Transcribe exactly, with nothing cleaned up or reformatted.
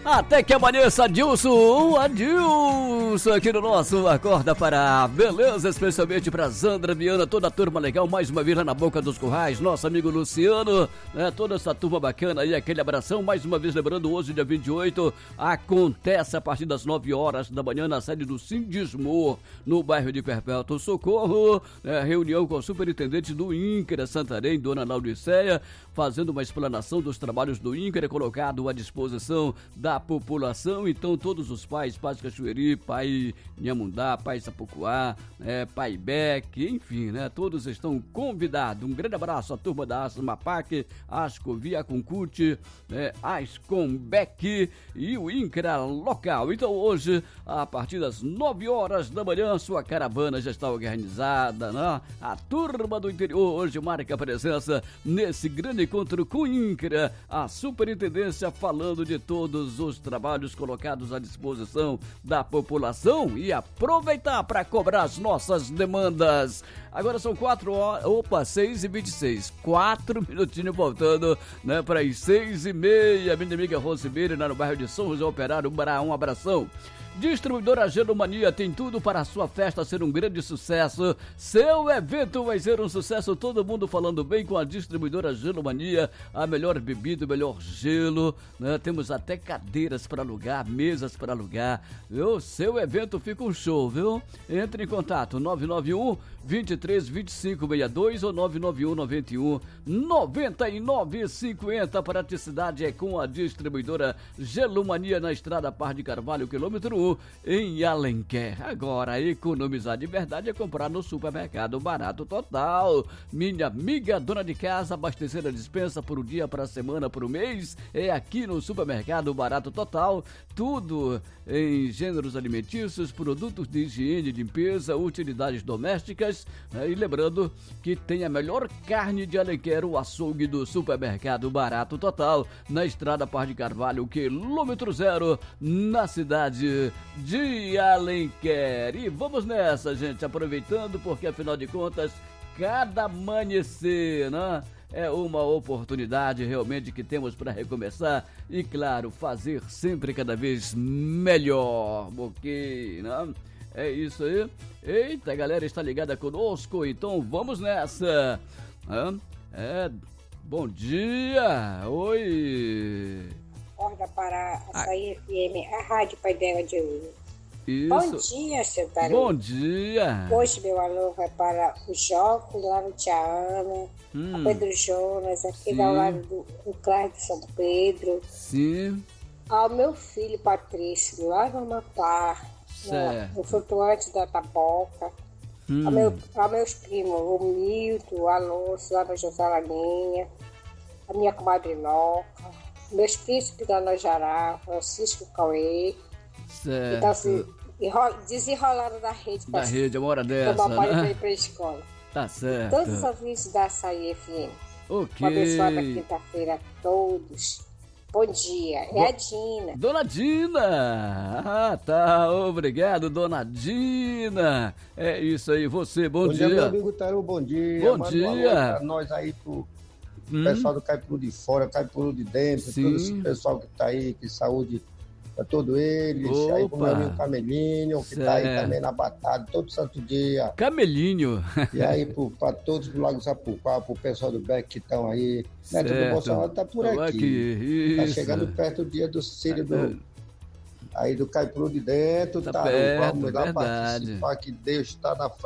Até que amanheça, Adilson, Adilson, aqui no nosso Acorda Pará. Beleza, especialmente pra Sandra, Viana, toda a turma legal, mais uma vez lá na Boca dos Currais, nosso amigo Luciano, né, toda essa turma bacana aí, aquele abração, mais uma vez lembrando, hoje, dia vinte e oito, acontece a partir das nove horas da manhã na sede do Sindismo, no bairro de Perpétuo Socorro, né, reunião com o superintendente do INCRA Santarém, dona Lauriceia, fazendo uma explanação dos trabalhos do INCRA, colocado à disposição da população. Então todos os pais, Pais Cachoeiri, Pai Nhamundá, Pai Sapucuá, é, Pai Beck, enfim, né, todos estão convidados. Um grande abraço à turma da Asmapac, Ascovia Concute, é, Ascombeck e o INCRA local. Então hoje, a partir das nove horas da manhã, sua caravana já está organizada, né? A turma do interior hoje marca a presença nesse grande encontro com o INCRA, a superintendência falando de todos os trabalhos colocados à disposição da população e aproveitar para cobrar as nossas demandas. Agora são quatro horas, opa, seis e vinte e seis, quatro minutinhos voltando, né, para as seis e meia. Minha amiga Rosimeire, lá no bairro de São José Operário, um abração. Distribuidora Gelomania tem tudo para a sua festa ser um grande sucesso. Seu evento vai ser um sucesso, todo mundo falando bem com a Distribuidora Gelomania. A melhor bebida, o melhor gelo, né? Temos até cadeiras para alugar, mesas para alugar. O seu evento fica um show, viu? Entre em contato nove nove um, dois três, dois cinco seis dois ou nove nove um, nove um, nove nove cinco zero. Praticidade é com a Distribuidora Gelomania na Estrada Par de Carvalho, quilômetro em Alenquer. Agora, economizar de verdade é comprar no Supermercado Barato Total. Minha amiga dona de casa, abastecer a dispensa por um dia, para a semana, por um mês, é aqui no Supermercado Barato Total. Tudo em gêneros alimentícios, produtos de higiene e limpeza, utilidades domésticas, né? E lembrando que tem a melhor carne de Alenquer, o açougue do Supermercado Barato Total, na Estrada Par de Carvalho, quilômetro zero, na cidade de Alenquer. E vamos nessa, gente, aproveitando, porque afinal de contas, cada amanhecer, né, é uma oportunidade realmente que temos para recomeçar e, claro, fazer sempre cada vez melhor, ok, né? É isso aí. Eita, a galera está ligada conosco, então vamos nessa. É, bom dia, oi. Acorda para a Açaí F M, a Rádio Pai Dela de hoje. Isso. Bom dia, seu Tarô. Bom dia. Hoje meu alô vai para o Joco, lá no Tia Ana, hum. a Pedro Jonas, aqui ao lado do, do Clássico de São Pedro. Sim. Ao meu filho Patrício, lá no Amapá, no, no flutuante da Taboca. Hum. Ao, meu, ao meus primos, o Milton, o Alonso, lá no José Laninha, a minha comadre Noca, meus príncipes da Nojará, Francisco Cauê. Certo. Então, assim, desenrolaram da rede. Da rede, uma hora dessa, tomar banho né? pra ir pra escola. Tá certo. Todos os ouvintes da Açaí F M. Ok. Uma abençoada quinta-feira a todos. Bom dia. É Bo... a Dina. Dona Dina. Ah, tá. Obrigado, Dona Dina. É isso aí. Você, bom, bom dia. Bom dia, meu amigo Tarô. Bom dia. Bom Manda dia. Pra nós aí, pro hum. pessoal do Caipuru de fora, Caipuru de dentro, Sim. todo esse pessoal que tá aí, que saúde pra todos eles. Opa. Aí pro meu amigo Camelinho, que certo. Tá aí também na batalha todo santo dia. Camelinho. E aí pro, pra todos do Lago Sapucaí, pro pessoal do Beck que estão aí. Neto do Bolsonaro tá por aqui. aqui. Tá chegando perto o dia do Círio do... Aí do Caipuru de dentro, tá tá? Perto, vamos lá verdade. participar, que Deus está na frente.